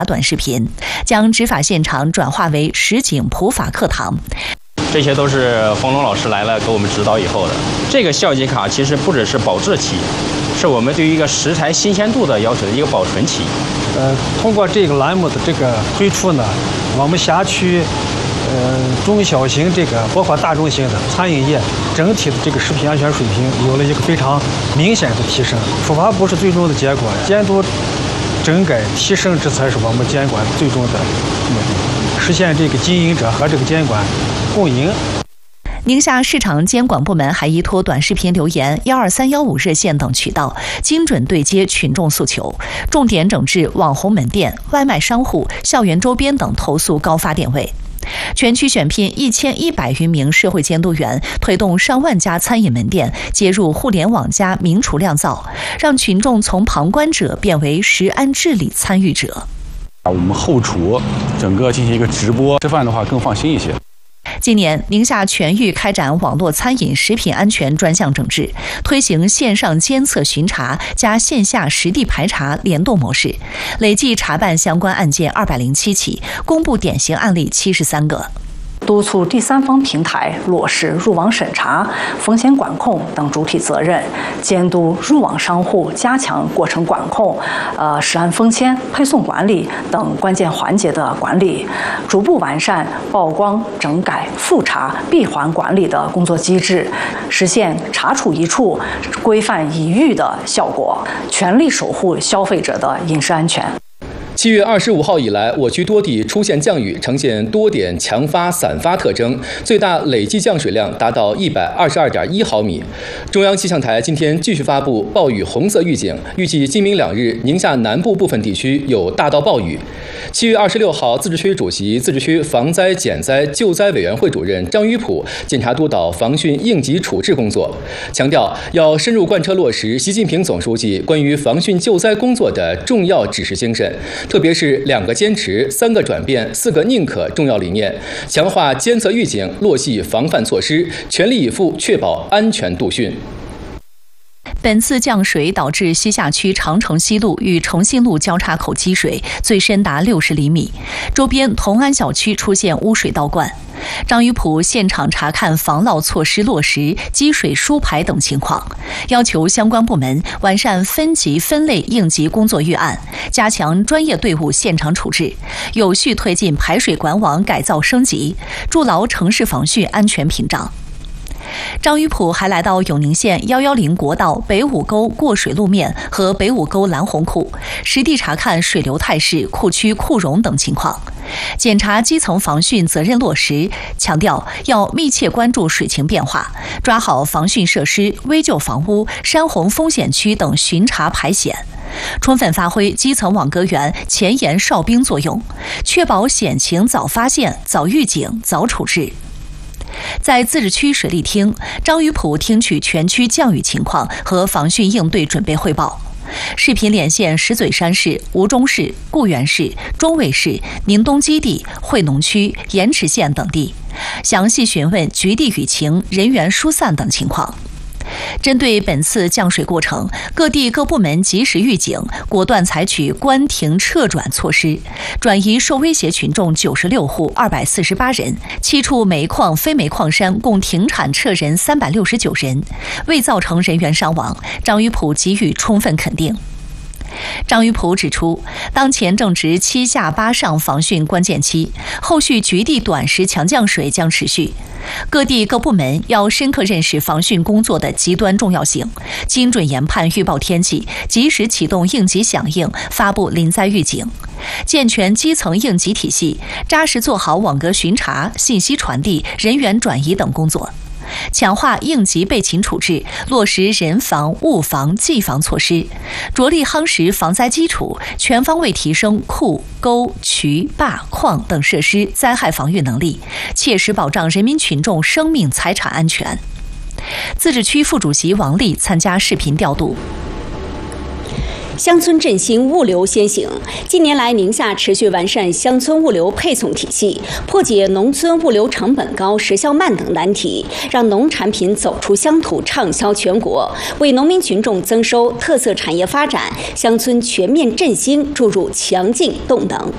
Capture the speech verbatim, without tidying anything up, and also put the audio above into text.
短视频，将执法现场转化为实景普法课堂。 这些都是冯龙老师来了给我们指导以后的。这个效期卡其实不只是保质期，是我们对于一个食材新鲜度的要求的一个保存期。 呃，通过这个栏目的这个推出呢，我们辖区呃中小型这个包括大中型的餐饮业整体的这个食品安全水平有了一个非常明显的提升。处罚不是最终的结果，监督整改提升，这才是我们监管最终的目的，实现这个经营者和这个监管共赢。 宁夏市场监管部门还依托短视频留言、幺二三幺五热线等渠道，精准对接群众诉求，重点整治网红门店、外卖商户、校园周边等投诉高发点位。全区选聘一千一百余名社会监督员，推动上万家餐饮门店接入互联网加明厨亮灶，让群众从旁观者变为食安治理参与者。 我们后厨整个进行一个直播，吃饭的话更放心一些。 今年，宁夏全域开展网络餐饮食品安全专项整治，推行线上监测巡查加线下实地排查联动模式，累计查办相关案件二百零七起，公布典型案例七十三个。 督促第三方平台落实入网审查、风险管控等主体责任，监督入网商户加强过程管控、呃食安封签、配送管理等关键环节的管理，逐步完善曝光、整改、复查、闭环管理的工作机制，实现查处一处、规范一域的效果，全力守护消费者的饮食安全。 七月二十五号以来，我区多地出现降雨，呈现多点强发、散发特征，最大累计降水量达到一百二十二点一毫米。中央气象台今天继续发布暴雨红色预警，预计今明两日，宁夏南部部分地区有大到暴雨。七月二十六号，自治区主席、自治区防灾减灾救灾委员会主任张于普检查督导防汛应急处置工作，强调要深入贯彻落实习近平总书记关于防汛救灾工作的重要指示精神。特别是两个坚持、三个转变、四个宁可重要理念，强化监测预警、落细防范措施，全力以赴确保安全度汛。 本次降水导致西夏区长城西路与诚信路交叉口积水，最深达六十厘米，周边同安小区出现污水倒灌。张于普现场查看防涝措施落实、积水疏排等情况，要求相关部门完善分级分类应急工作预案，加强专业队伍现场处置，有序推进排水管网改造升级，筑牢城市防汛安全屏障。张于普还来到永宁县一一零国道北五沟过水路面和北五沟拦洪库，实地查看水流态势、库区库容等情况，检查基层防汛责任落实，强调要密切关注水情变化，抓好防汛设施、危旧房屋、山洪风险区等巡查排险，充分发挥基层网格员前沿哨兵作用，确保险情早发现、早预警、早处置。在自治区水利厅，张于普听取全区降雨情况和防汛应对准备汇报。视频连线石嘴山市、吴忠市、固原市、中卫市、宁东基地、惠农区、盐池县等地，详细询问局地雨情、人员疏散等情况。针对本次降水过程，各地各部门及时预警，果断采取关停撤转措施，转移受威胁群众九十六户二百四十八人，七处煤矿、非煤矿山共停产撤人三百六十九人，未造成人员伤亡。张于普给予充分肯定。张于普指出，当前正值七下八上防汛关键期，后续局地短时强降水将持续。各地各部门要深刻认识防汛工作的极端重要性，精准研判预报天气，及时启动应急响应，发布临灾预警，健全基层应急体系，扎实做好网格巡查、信息传递、人员转移等工作。强化应急备勤处置，落实人防、物防、技防措施，着力夯实防灾基础，全方位提升库、沟、渠、坝、矿等设施灾害防御能力，切实保障人民群众生命财产安全。自治区副主席王丽参加视频调度。 乡村振兴，物流先行。近年来，宁夏持续完善乡村物流配送体系，破解农村物流成本高、时效慢等难题，让农产品走出乡土，畅销全国，为农民群众增收、特色产业发展、乡村全面振兴注入强劲动能。